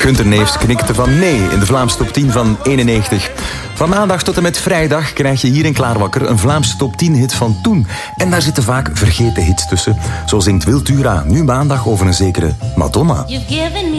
Gunther Neefs knikte van nee in de Vlaamse top 10 van 91. Van maandag tot en met vrijdag krijg je hier in Klaarwakker een Vlaamse top 10 hit van toen. En daar zitten vaak vergeten hits tussen. Zo zingt Wiltura nu maandag over een zekere Madonna.